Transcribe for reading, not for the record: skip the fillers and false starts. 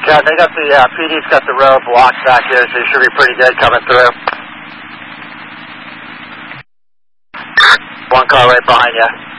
Yeah, they got the, PD's got the road blocked back here, so you should be pretty good coming through. One car right behind you.